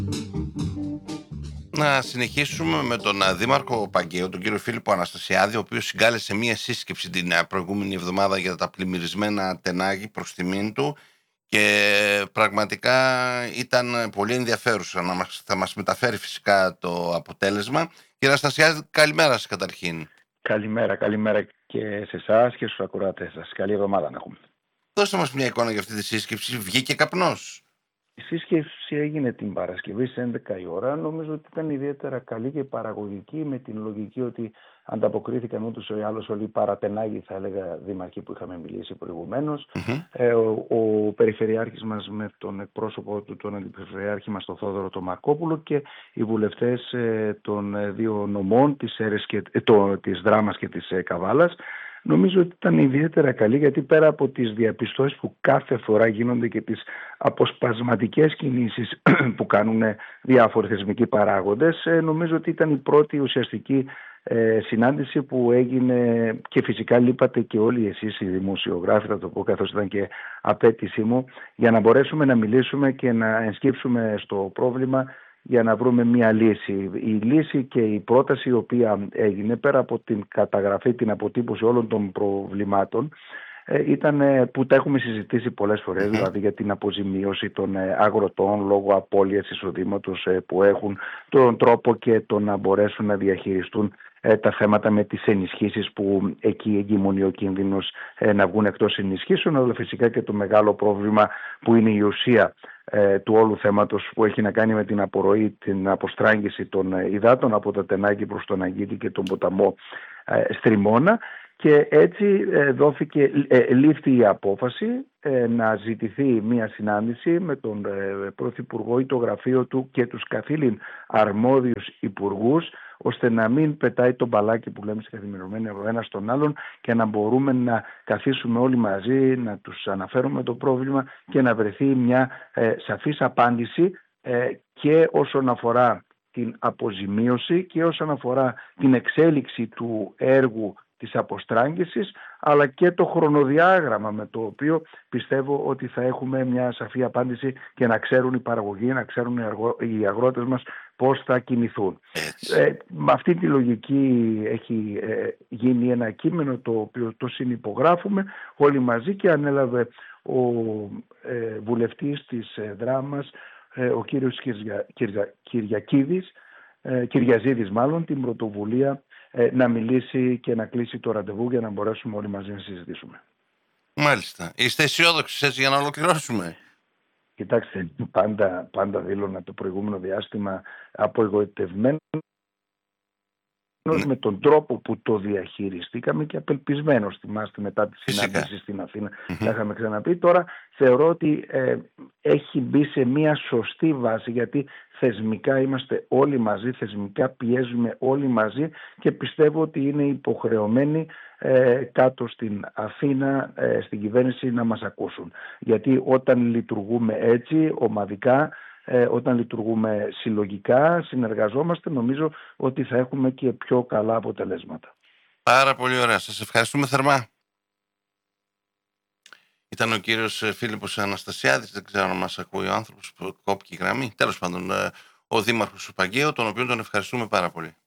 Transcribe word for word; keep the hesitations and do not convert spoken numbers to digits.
Να συνεχίσουμε με τον α, Δήμαρχο Παγκαίου, τον κύριο Φίλιππο Αναστασιάδη, ο οποίος συγκάλεσε μία σύσκεψη την α, προηγούμενη εβδομάδα για τα πλημμυρισμένα τενάγη προς τιμήν του και πραγματικά ήταν πολύ ενδιαφέρουσα. Να μας, θα μας μεταφέρει φυσικά το αποτέλεσμα. Κύριε Αναστασιάδη, καλημέρα σας καταρχήν. Καλημέρα, καλημέρα και σε εσάς και στους ακροατές σας. Καλή εβδομάδα να έχουμε. Δώστε μας μια εικόνα για αυτή τη σύσκεψη. Βγήκε καπνός? Η σύσκεψη έγινε την Παρασκευή στις έντεκα η ώρα. Νομίζω ότι ήταν ιδιαίτερα καλή και παραγωγική, με την λογική ότι ανταποκρίθηκαν ούτως ή άλλως όλοι οι παρατενάγοι, θα έλεγα, δήμαρχοι που είχαμε μιλήσει προηγουμένως. Mm-hmm. Ε, ο, ο περιφερειάρχης μας με τον εκπρόσωπο του, τον αντιπεριφερειάρχη μας, τον Θόδωρο τον Μακόπουλο, και οι βουλευτές ε, των ε, δύο νομών, της, Έρες και, ε, το, της Δράμας και της ε, Καβάλας. Νομίζω ότι ήταν ιδιαίτερα καλή, γιατί πέρα από τις διαπιστώσεις που κάθε φορά γίνονται και τις αποσπασματικές κινήσεις που κάνουν διάφοροι θεσμικοί παράγοντες, νομίζω ότι ήταν η πρώτη ουσιαστική ε, συνάντηση που έγινε, και φυσικά λείπατε και όλοι εσείς οι δημοσιογράφοι, θα το πω καθώς ήταν και απέτησή μου, για να μπορέσουμε να μιλήσουμε και να ενσκύψουμε στο πρόβλημα για να βρούμε μια λύση. Η λύση και η πρόταση η οποία έγινε, πέρα από την καταγραφή, την αποτύπωση όλων των προβλημάτων, ήταν, που τα έχουμε συζητήσει πολλές φορές, mm-hmm. δηλαδή για την αποζημίωση των αγροτών λόγω απώλειας εισοδήματος που έχουν, τον τρόπο και το να μπορέσουν να διαχειριστούν τα θέματα με τις ενισχύσεις, που εκεί εγκυμονεί ο κίνδυνος να βγουν εκτός ενισχύσεων, αλλά φυσικά και το μεγάλο πρόβλημα που είναι η ουσία ε, του όλου θέματος, που έχει να κάνει με την απορροή, την αποστράγγιση των υδάτων από τα Τενάκη προς τον Αγκίτη και τον ποταμό ε, Στριμώνα. Και έτσι ε, δόθηκε, ε, λήφθη η απόφαση ε, να ζητηθεί μια συνάντηση με τον ε, Πρωθυπουργό ή το γραφείο του και τους καθήλυν αρμόδιους υπουργούς, ώστε να μην πετάει το μπαλάκι που λέμε στην καθημερινή από ένα στον άλλον, και να μπορούμε να καθίσουμε όλοι μαζί, να τους αναφέρουμε το πρόβλημα και να βρεθεί μια ε, σαφής απάντηση ε, και όσον αφορά την αποζημίωση και όσον αφορά την εξέλιξη του έργου της αποστράγγισης, αλλά και το χρονοδιάγραμμα με το οποίο πιστεύω ότι θα έχουμε μια σαφή απάντηση και να ξέρουν οι παραγωγοί, να ξέρουν οι αγρότες μας πώς θα κινηθούν. Ε, με αυτή τη λογική έχει ε, γίνει ένα κείμενο το οποίο το συνυπογράφουμε όλοι μαζί, και ανέλαβε ο ε, βουλευτής της ε, Δράμας, ε, ο κύριος Κυρια, Κυρια, Κυριακίδης, ε, Κυριαζίδης μάλλον, την πρωτοβουλία να μιλήσει και να κλείσει το ραντεβού για να μπορέσουμε όλοι μαζί να συζητήσουμε. Μάλιστα. Είστε αισιόδοξοι έτσι για να ολοκληρώσουμε? Κοιτάξτε, πάντα, πάντα δήλωνα το προηγούμενο διάστημα απογοητευμένο με τον τρόπο που το διαχειριστήκαμε και απελπισμένος. Θυμάστε, μετά τη συνάντηση στην Αθήνα, mm-hmm. τα είχαμε ξαναπεί. Τώρα θεωρώ ότι ε, έχει μπει σε μια σωστή βάση, γιατί θεσμικά είμαστε όλοι μαζί, θεσμικά πιέζουμε όλοι μαζί, και πιστεύω ότι είναι υποχρεωμένοι ε, κάτω στην Αθήνα, ε, στην κυβέρνηση, να μας ακούσουν. Γιατί όταν λειτουργούμε έτσι, ομαδικά, Ε, όταν λειτουργούμε συλλογικά, συνεργαζόμαστε, νομίζω ότι θα έχουμε και πιο καλά αποτελέσματα. Πάρα πολύ ωραία. Σας ευχαριστούμε θερμά. Ήταν ο κύριος Φίλιππος Αναστασιάδης, δεν ξέρω αν μας ακούει ο άνθρωπος που κόπηκε η γραμμή. Τέλος πάντων, ο Δήμαρχος του Παγκαίου, τον οποίο τον ευχαριστούμε πάρα πολύ.